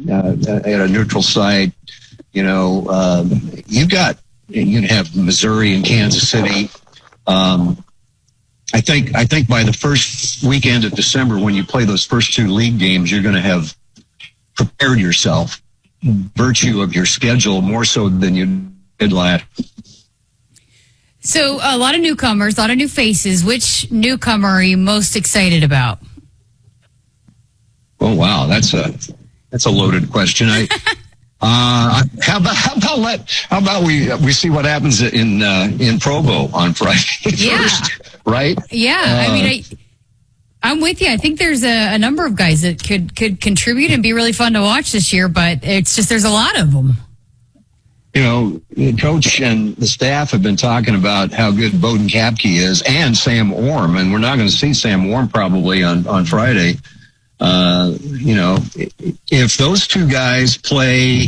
at a neutral site. You know, you can have Missouri and Kansas City. I think by the first weekend of December, when you play those first two league games, you're going to have prepared yourself, virtue of your schedule, more so than you did last. So a lot of newcomers, a lot of new faces. Which newcomer are you most excited about? Oh wow, that's a loaded question. How about we see what happens in Provo on Friday first, right? Yeah, I mean, I'm with you. I think there's a number of guys that could contribute and be really fun to watch this year, but it's just there's a lot of them. You know, the coach and the staff have been talking about how good Bowden Kapke is and Sam Orm, and we're not going to see Sam Orm probably on Friday. You know, if those two guys play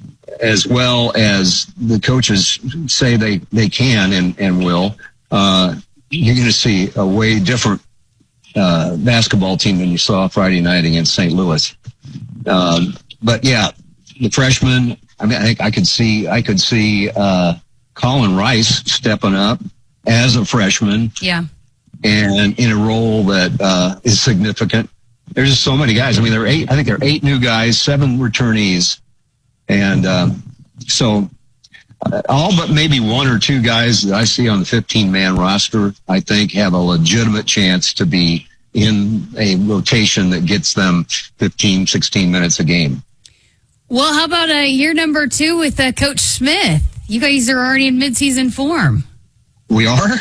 as well as the coaches say they can and will, you're going to see a way different basketball team than you saw Friday night against St. Louis. But yeah, the freshmen. I mean, I think I could see Colin Rice stepping up as a freshman. Yeah, and in a role that is significant. There's just so many guys. I mean, I think there are 8 new guys, 7 returnees. And so all but maybe 1 or 2 guys that I see on the 15-man roster, I think, have a legitimate chance to be in a rotation that gets them 15, 16 minutes a game. Well, how about year number 2 with Coach Smith? You guys are already in midseason form. We are?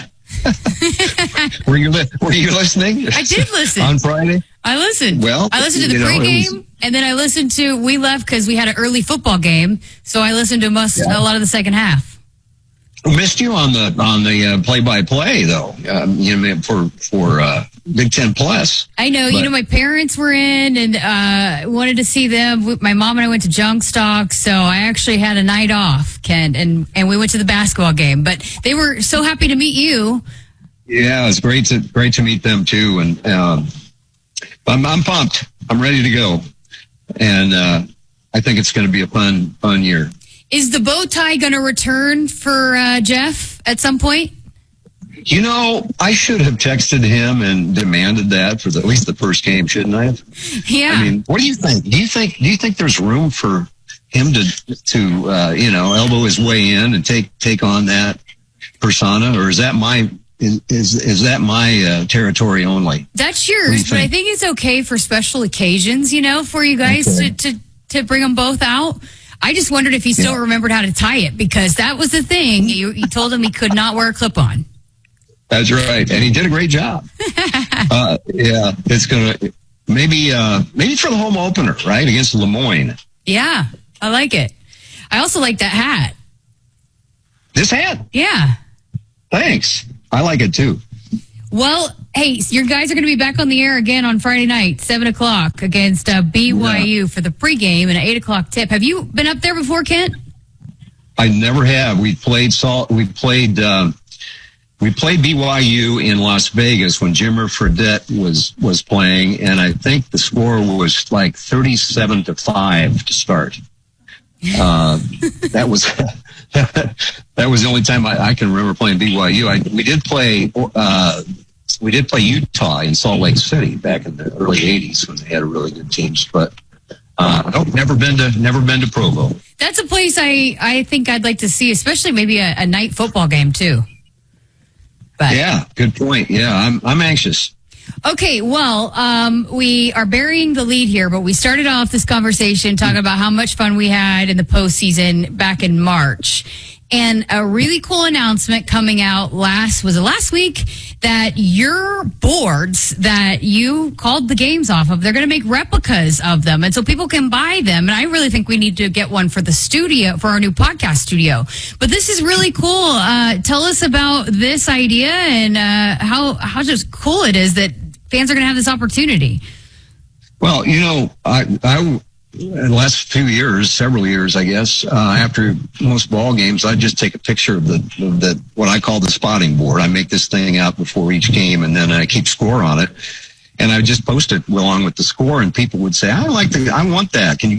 Were you listening? I did listen. On Friday? I listened. Well, I listened to the pregame, and then I listened to, we left because we had an early football game, so I listened to a lot of the second half. Missed you on the play-by-play, though, you know, for Big Ten Plus. I know. But, you know, my parents were in and wanted to see them. My mom and I went to Junk Stock, so I actually had a night off, Ken, and we went to the basketball game. But they were so happy to meet you. Yeah, it was great to meet them, too. And I'm pumped. I'm ready to go. And I think it's going to be a fun year. Is the bow tie going to return for Jeff at some point? You know, I should have texted him and demanded that for at least the first game, shouldn't I have? Yeah. I mean, what do you think? Do you think there's room for him to you know, elbow his way in and take on that persona, or is that my is that my territory only? That's yours, but I think it's okay for special occasions, you know, for you guys to bring them both out. I just wondered if he still remembered how to tie it, because that was the thing. You told him he could not wear a clip-on. That's right, and he did a great job. Yeah, it's gonna maybe for the home opener, right, against Lemoyne. Yeah, I like it. I also like that hat. This hat? Yeah. Thanks. I like it too. Well, hey, your guys are going to be back on the air again on Friday night, 7 o'clock, against BYU for the pregame and an 8 o'clock tip. Have you been up there before, Kent? I never have. We played BYU in Las Vegas when Jimmer Fredette was playing, and I think the score was like 37-5 to start. That was the only time I can remember playing BYU. We did play Utah in Salt Lake City back in the early '80s when they had a really good team. But never been to Provo. That's a place I think I'd like to see, especially maybe a night football game too. But yeah, good point. Yeah, I'm anxious. Okay, well, we are burying the lead here, but we started off this conversation talking about how much fun we had in the postseason back in March. And a really cool announcement coming out last week that your boards that you called the games off of, they're going to make replicas of them. And so people can buy them. And I really think we need to get one for the studio, for our new podcast studio. But this is really cool. Tell us about this idea and how just cool it is that fans are going to have this opportunity. Well, you know, I in the last several years, I guess, after most ball games, I just take a picture of the what I call the spotting board. I make this thing out before each game, and then I keep score on it, and I just post it along with the score. And people would say, "I want that. Can you